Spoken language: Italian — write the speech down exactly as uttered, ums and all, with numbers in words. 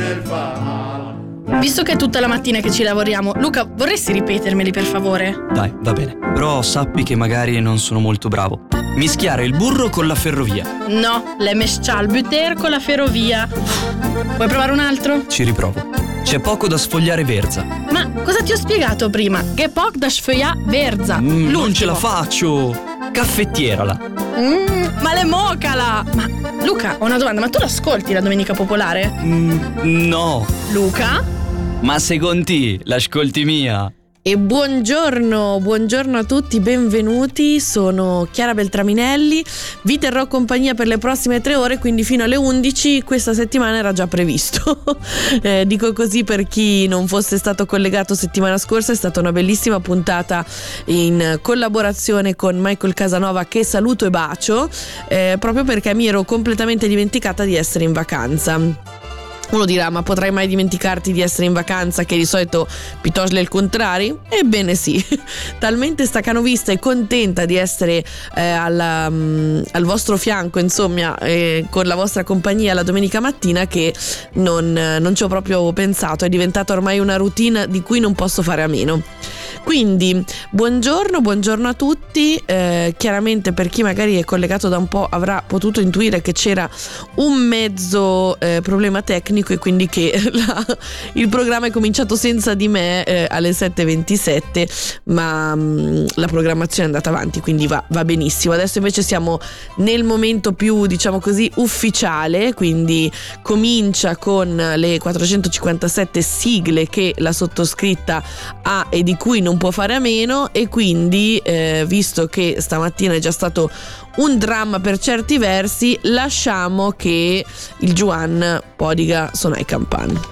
Visto che è tutta la mattina che ci lavoriamo, Luca, vorresti ripetermeli per favore? Dai, va bene. Però sappi che magari non sono molto bravo. Mischiare il burro con la ferrovia. No, le mescial butter con la ferrovia. Vuoi provare un altro? Ci riprovo. C'è poco da sfogliare verza. Ma cosa ti ho spiegato prima? Che poc da sfogliare verza. Mm, non L'ultimo. ce la faccio. Caffettierala. Mm, ma le mocala. Ma Luca, ho una domanda, ma tu l'ascolti la Domenica Popolare? Mm, no. Luca? Ma secondo te l'ascolti mia? E buongiorno, buongiorno a tutti, benvenuti, sono Chiara Beltraminelli, vi terrò compagnia per le prossime tre ore, quindi fino alle undici, questa settimana era già previsto, eh, dico così per chi non fosse stato collegato settimana scorsa, è stata una bellissima puntata in collaborazione con Michael Casanova, che saluto e bacio, eh, proprio perché mi ero completamente dimenticata di essere in vacanza. Uno dirà, ma potrai mai dimenticarti di essere in vacanza, che di solito piuttosto il contrario? Ebbene sì, talmente staccanovista e contenta di essere eh, alla, um, al vostro fianco, insomma, eh, con la vostra compagnia la domenica mattina, che non, non ci ho proprio pensato, è diventata ormai una routine di cui non posso fare a meno. Quindi buongiorno, buongiorno a tutti, eh, chiaramente per chi magari è collegato da un po' avrà potuto intuire che c'era un mezzo eh, problema tecnico e quindi che la, il programma è cominciato senza di me eh, alle sette e ventisette, ma mh, la programmazione è andata avanti, quindi va, va benissimo. Adesso invece siamo nel momento più, diciamo così, ufficiale, quindi comincia con le quattrocentocinquantasette sigle che la sottoscritta ha e di cui non può fare a meno, e quindi eh, visto che stamattina è già stato un dramma per certi versi, lasciamo che il Juan poi dica suona i campani.